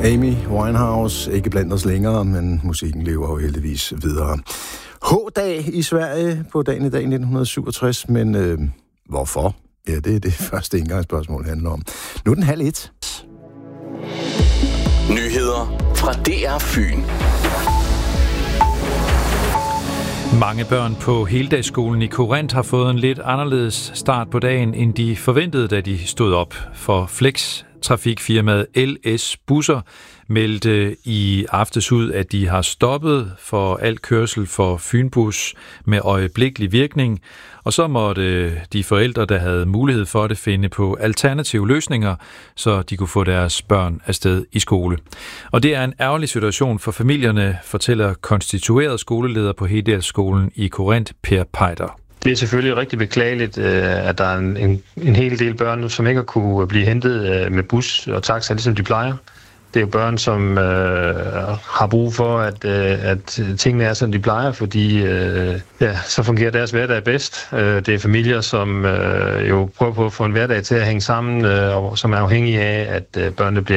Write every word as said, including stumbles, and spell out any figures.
Amy Winehouse, ikke blandt os længere, men musikken lever jo heldigvis videre. H-dag i Sverige på dagen i dag nitten syvogtres, men øh, hvorfor? Ja, det er det første indgangsspørgsmål handler om. Nu er den halv et. Nyheder fra D R Fyn. Mange børn på heldagsskolen i Korinth har fået en lidt anderledes start på dagen, end de forventede, da de stod op. For Flex trafikfirmaet L S Busser meldte i aftes ud, at de har stoppet for al kørsel for Fynbus med øjeblikkelig virkning, og så måtte de forældre, der havde mulighed for det, finde på alternative løsninger, så de kunne få deres børn afsted i skole. Og det er en ærgerlig situation for familierne, fortæller konstitueret skoleleder på Heldagsskolen i Korinth, Per Pejder. Det er selvfølgelig rigtig beklageligt, at der er en, en, en hel del børn, som ikke har kunne blive hentet med bus og taxa, ligesom de plejer. Det er jo børn, som øh, har brug for, at, øh, at tingene er, som de plejer, fordi øh, ja, så fungerer deres hverdag bedst. Øh, det er familier, som øh, jo prøver på at få en hverdag til at hænge sammen, øh, og som er afhængige af, at øh, børnene bliver